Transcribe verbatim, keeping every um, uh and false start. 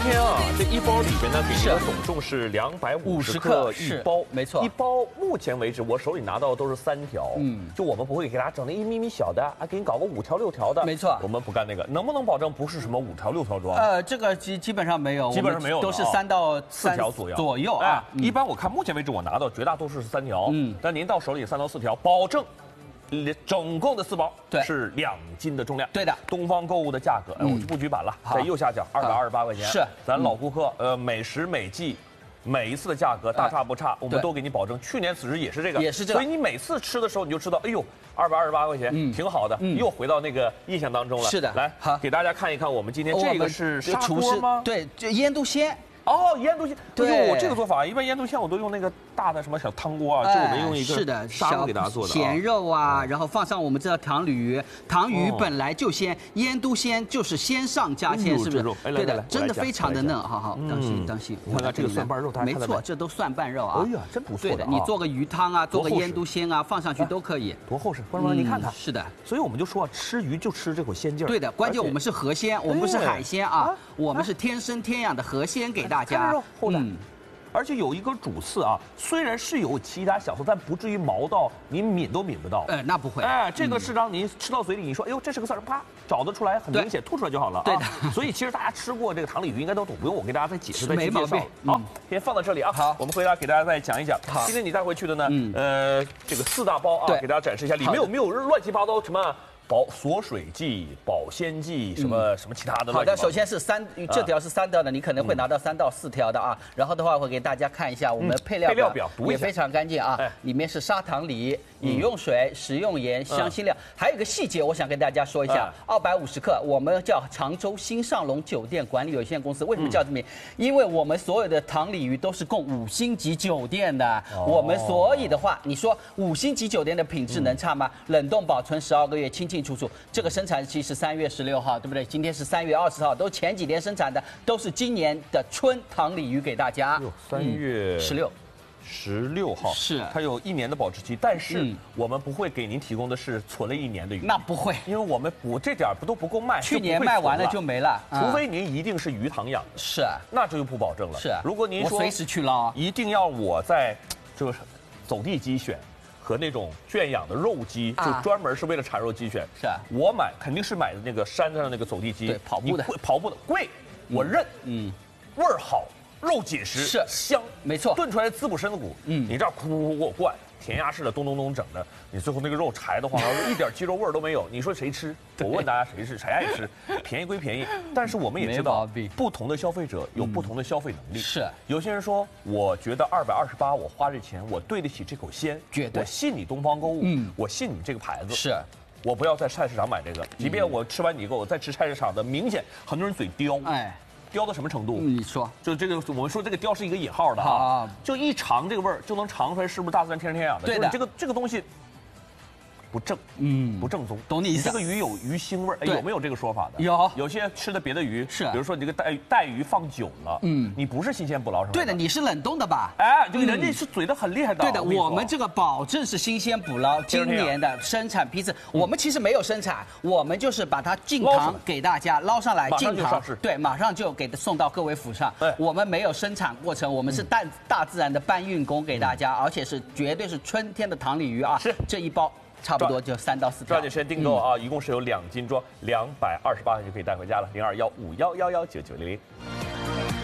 天啊，这一包里边呢，给您的总重是两百五十克一包， 没错。 一包目前为止我手里拿到的都是三条，嗯，就我们不会给大家整那一咪咪小的啊，给你搞个五条六条的， 没错， 我们不干那个。能不能保证不是什么五条六条装？ 呃，这个基基本上没有， 基本上没有， 都是三到四条左右左右啊。 一般我看目前为止我拿到绝大多数是三条，嗯，但您到手里三到四条，保证。总共的四包是两斤的重量， 对的。 东方购物的价格，哎，我就不举版了，在右下角二百二十八块钱， 是咱老顾客，呃，每时每季。每一次的价格大差不差，我们都给你保证。去年此时也是这个， 也是这个， 所以你每次吃的时候你就知道，哎呦，二百二十八块钱，挺好的，又回到那个印象当中了。 是的， 来，好，给大家看一看，我们今天这个是砂锅吗？ 对，就腌笃鲜。 哦，腌笃鲜， 对， 我这个做法，一般腌笃鲜我都用那个大的什么小汤锅啊，这我们用一个是的砂锅给大家做的咸肉啊，然后放上我们这糖鲤鱼，糖鱼本来就鲜，腌笃鲜就是鲜上加鲜，是不是？对的，真的非常的嫩，好好，当心当心。 你看看这个蒜瓣肉， 没错，这都蒜瓣肉啊。 哎呀，真不错。 对的，你做个鱼汤啊，做个腌笃鲜啊，放上去都可以。 多厚实，观众朋友，你看看。 是的， 所以我们就说啊，吃鱼就吃这口鲜劲儿。 对的，关键我们是河鲜，我们不是海鲜啊，我们是天生天养的河鲜给大家。 嗯，而且有一个主刺啊，虽然是有其他小刺，但不至于毛到你抿都抿不到。 呃，那不会。 哎，这个是让您吃到嘴里，你说，哎呦，这是个刺儿，啪找得出来，很明显，吐出来就好了。 对的。 所以其实大家吃过这个糖鲤鱼应该都懂，不用我给大家再解释再没毛病。 好，先放到这里啊。 好， 我们回来给大家再讲一讲。好，今天你带回去的呢，呃，这个四大包啊，给大家展示一下，里面有没有乱七八糟什么？保锁水剂、保鲜剂，什么什么其他的。 好的，首先是三，这条是三条的，你可能会拿到三到四条的啊。然后的话，会给大家看一下我们配料表， 配料表也非常干净啊。里面是砂糖梨、饮用水、食用盐、香辛料，还有一个细节，我想跟大家说一下。二百五十克，我们叫常州新上龙酒店管理有限公司，为什么叫这名？因为我们所有的糖鲤鱼都是供五星级酒店的，我们所以的话，你说五星级酒店的品质能差吗？冷冻保存十二个月，清清楚楚。这个生产期是三月十六号，对不对？今天是三月二十号，都前几天生产的，都是今年的春糖鲤鱼给大家。 三月十六。 十六号是它有一年的保质期，但是我们不会给您提供的是存了一年的鱼， 那不会， 因为我们补这点不都不够卖， 去年卖完了就没了， 除非您一定是鱼塘养的， 是， 那这就不保证了。 是， 如果您说随时去捞， 一定要我在就是走地鸡选和那种圈养的肉鸡，就专门是为了产肉鸡选， 是我买肯定是买的那个山上的那个走地鸡， 对，跑步的， 跑步的贵，我认，嗯，味儿好。肉紧实是香， 没错， 炖出来滋补身子骨。嗯，你这样哭哭哭给我灌，填鸭式的咚咚咚整的，你最后那个肉柴的慌，一点鸡肉味儿都没有。你说谁吃？我问大家谁吃？谁爱吃？便宜归便宜，但是我们也知道，不同的消费者有不同的消费能力。 是， 有些人说，我觉得二百二十八，我花这钱，我对得起这口鲜， 绝对， 我信你东方购物，嗯，我信你这个牌子， 是。 我不要在菜市场买这个，即便我吃完你以后，我再吃菜市场的，明显很多人嘴刁，哎。刁到什么程度？ 你说， 就这个，我们说这个刁是一个引号的啊，就一尝这个味儿就能尝出来是不是大自然天生天养的。 对的， 这个这个东西不正，嗯，不正宗。 懂你意思。 这个鱼有鱼腥味儿，有没有这个说法的？ 有。 有些吃的别的鱼是， 比如说你这个带带鱼放久了，嗯，你不是新鲜捕捞上来的。 对的，你是冷冻的吧？ 哎，就人家是嘴的很厉害的。 对的，我们这个保证是新鲜捕捞，今年的生产批次，我们其实没有生产，我们就是把它进塘给大家捞上来，进塘，对，马上就给送到各位府上。我们没有生产过程，我们是大大自然的搬运工给大家，而且是绝对是春天的糖鲤鱼啊！ 是这一包。差不多就三到四条， 抓紧时间订购啊！一共是有两斤装，两百二十八元就可以带回家了。零二幺五幺幺幺九九零零。